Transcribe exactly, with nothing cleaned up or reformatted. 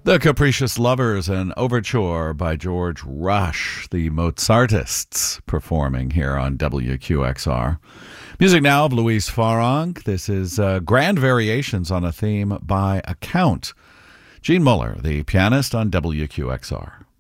The Capricious Lovers, an overture by George Rush, the Mozartists, performing here on W Q X R. Music now of Luis Farang. This is uh, grand variations on a theme by A Count. Gene Muller, the pianist on W Q X R.